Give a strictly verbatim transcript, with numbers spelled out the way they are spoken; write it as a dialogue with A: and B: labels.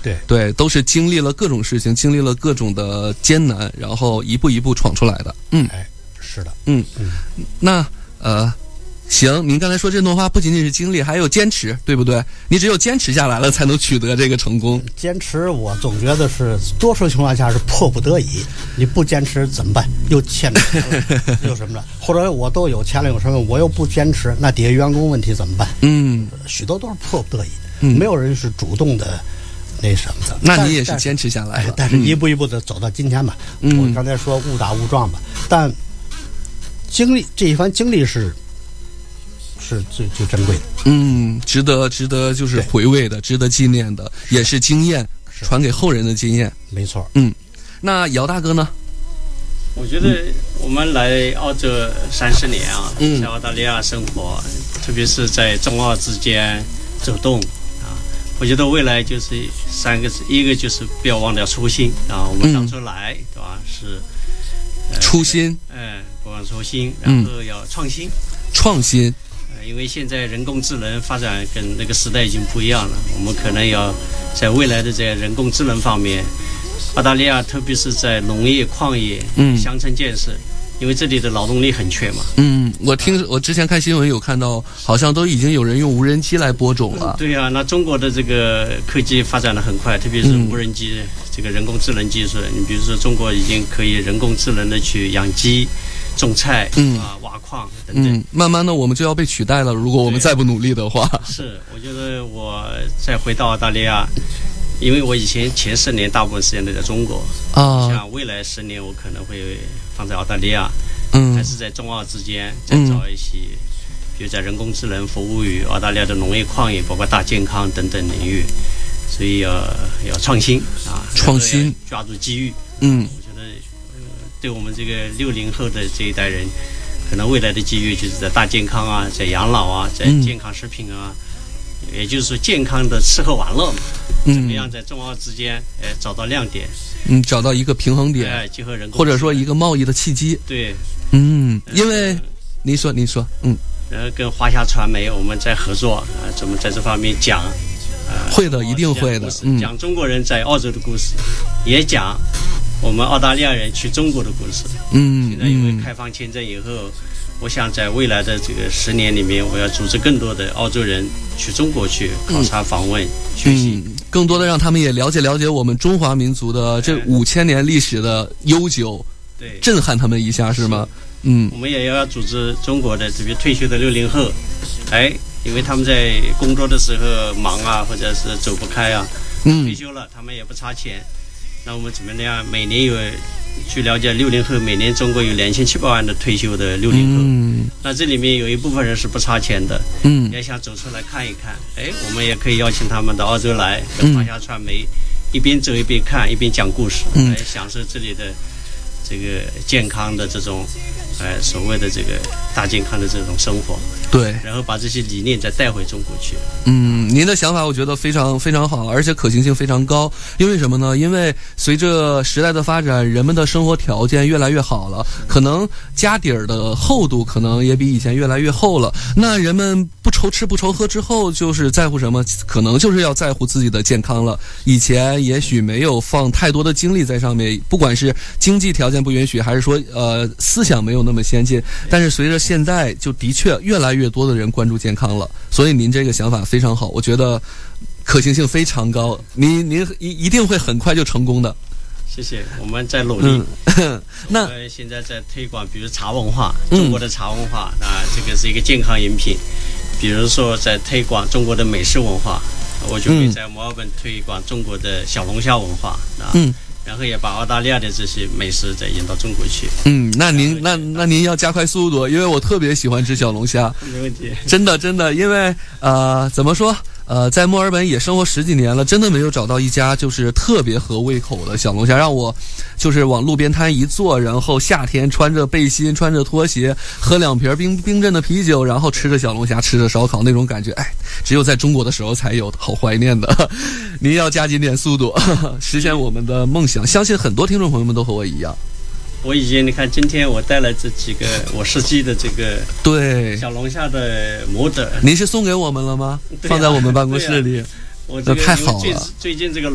A: 对
B: 对，都是经历了各种事情，经历了各种的艰难，然后一步一步闯出来的。嗯，
A: 哎，是的，
B: 嗯嗯，那呃。行，您刚才说这段话不仅仅是经历，还有坚持，对不对？你只有坚持下来了，才能取得这个成功。
A: 坚持，我总觉得是多数情况下是迫不得已。你不坚持怎么办？又欠着钱了，又什么了？或者我都有钱了，有什么？我又不坚持，那底下员工问题怎么办？
B: 嗯，
A: 许多都是迫不得已，
B: 嗯、
A: 没有人是主动的。那什么的，
B: 那你也是坚持下来了，
A: 但是一步一步的走到今天吧。嗯、我刚才说误打误撞吧，但经历这一番经历是。是最最珍贵的，
B: 嗯，值得值得就是回味的，值得纪念的，也是经验，传给后人的经验。
A: 没错，
B: 嗯，那姚大哥呢？
C: 我觉得我们来澳洲三十年啊，
B: 嗯、
C: 在澳大利亚生活，特别是在中澳之间走动啊，我觉得未来就是三个字，一个就是不要忘掉初心啊，我们当初来、嗯、对吧？是、
B: 呃、初心，
C: 嗯，不忘初心，然后要创新，
B: 创新。
C: 因为现在人工智能发展跟那个时代已经不一样了，我们可能要在未来的这人工智能方面，澳大利亚特别是在农业、矿业、嗯、乡村建设，因为这里的劳动力很缺嘛。
B: 嗯，我听我之前看新闻有看到，好像都已经有人用无人机来播种了。
C: 对啊，那中国的这个科技发展的很快，特别是无人机、嗯、这个人工智能技术，你比如说中国已经可以人工智能的去养鸡。种菜，嗯啊，挖矿等等，
B: 嗯，慢慢的我们就要被取代了。如果我们再不努力的话，
C: 是，我觉得我再回到澳大利亚，因为我以前前十年大部分时间都在中国啊，像未来十年我可能会放在澳大利亚，嗯，还是在中澳之间再找一些，嗯、比如在人工智能服务于澳大利亚的农业、矿业，包括大健康等等领域，所以要要创新啊，
B: 创新，
C: 抓住机遇，
B: 嗯。
C: 对我们这个六零后的这一代人，可能未来的机遇就是在大健康啊，在养老啊，在健康食品啊，嗯、也就是说健康的吃喝玩乐嘛，嗯、怎么样在中澳之间，哎，找到亮点，
B: 嗯，找到一个平衡点，
C: 哎，结合人工，
B: 或者说一个贸易的契机，
C: 对，
B: 嗯，因为您说您说，嗯，
C: 然后跟华夏传媒我们在合作啊，怎么在这方面讲，
B: 呃，会的，一定会的，
C: 嗯，讲中国人在澳洲的故事，也讲。我们澳大利亚人去中国的故事，嗯，现在因为开放签证以后，我想在未来的这个十年里面，我要组织更多的澳洲人去中国去考察、访问、嗯、学习、
B: 嗯，更多的让他们也了解了解我们中华民族的这五千年历史的悠久，
C: 对，
B: 震撼他们一下是吗？嗯，
C: 我们也要组织中国的这些退休的六零后，哎，因为他们在工作的时候忙啊，或者是走不开啊，嗯，退休了他们也不差钱。那我们怎么样？每年有，据了解，六零后每年中国有两千七百万的退休的六零后。嗯，那这里面有一部分人是不差钱的。嗯，也想走出来看一看。哎，我们也可以邀请他们到澳洲来，跟华夏传媒、嗯、一边走一边看，一边讲故事，嗯、来享受这里的这个健康的这种，呃，所谓的这个大健康的这种生活。
B: 对，
C: 然后把这些理念再带回中国去。
B: 嗯，您的想法我觉得非常非常好，而且可行性非常高。因为什么呢？因为随着时代的发展，人们的生活条件越来越好了，可能家底儿的厚度可能也比以前越来越厚了。那人们不愁吃不愁喝之后，就是在乎什么？可能就是要在乎自己的健康了。以前也许没有放太多的精力在上面，不管是经济条件不允许，还是说呃思想没有那么先进。但是随着现在，就的确越来越越多的人关注健康了，所以您这个想法非常好，我觉得可行性非常高，您您一一定会很快就成功的。
C: 谢谢，我们在努力。嗯、那我们现在在推广，比如茶文化，中国的茶文化、嗯、啊，这个是一个健康饮品。比如说在推广中国的美食文化，我就会在墨尔本推广中国的小龙虾文化啊。嗯。然后也把澳大利亚的这些美食再引到中国去。
B: 嗯，那您那那您要加快速度，因为我特别喜欢吃小龙虾。
C: 没问题。
B: 真的真的，因为呃，怎么说？呃，在墨尔本也生活十几年了，真的没有找到一家就是特别合胃口的小龙虾，让我就是往路边摊一坐，然后夏天穿着背心、穿着拖鞋，喝两瓶冰冰镇的啤酒，然后吃着小龙虾、吃着烧烤，那种感觉，哎，只有在中国的时候才有，好怀念的。您要加紧点速度，实现我们的梦想。相信很多听众朋友们都和我一样。
C: 我已经，你看，今天我带了这几个我设计的这个
B: 对
C: 小龙虾的模特，
B: 您是送给我们了吗？放在我们办公室里，
C: 啊、我这个
B: 太好了。
C: 最最近这个。